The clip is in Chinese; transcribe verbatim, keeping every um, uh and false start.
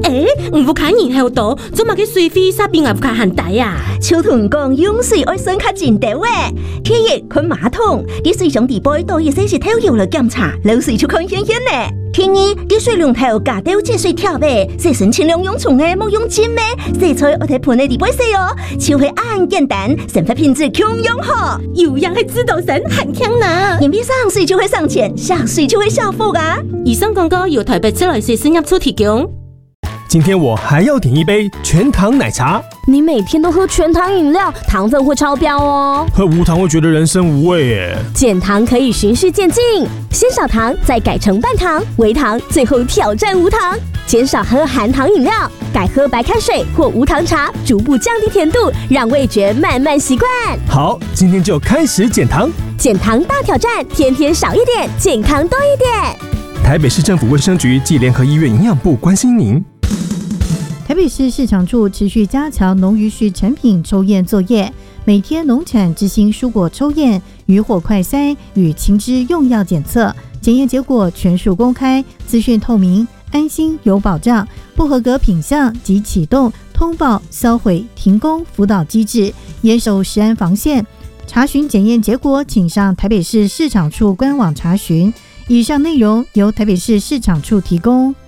诶，唔有看然后多，做嘛去水飞沙边也不看寒带呀？ 秋屯讲用水爱生较真的喂，天热看马桶，啲水上地杯多一些是透油了检查，漏水就看显显呢。天二，啲水龙头加掉节水跳呗，洗身清凉用冲的，莫用浸咩，洗菜我睇盆的地杯洗哦，就会按简单，生活品质强用好。 有样系知道神很强呢， 眼闭上水就会上钱，下水就会下腹啊。 以上广告由台北自来水生业处提供。 今天我还要点一杯全糖奶茶。 你每天都喝全糖饮料，糖分会超标哦。 喝无糖会觉得人生无味耶。 减糖可以循序渐进，先少糖，再改成半糖、微糖，最后挑战无糖。减少喝含糖饮料，改喝白开水或无糖茶，逐步降低甜度，让味觉慢慢习惯。 好，今天就开始减糖。 减糖大挑战，天天少一点，健康多一点。 台北市政府卫生局暨联合医院营养部关心您。 台北市市场处持续加强农渔畜产品抽验作业，每天农产执行蔬果抽验、渔获快筛与禽只用药检测，检验结果全数公开，资讯透明，安心有保障。不合格品项即启动通报、销毁、停工辅导机制，严守食安防线。查询检验结果，请上台北市市场处官网查询。以上内容由台北市市场处提供。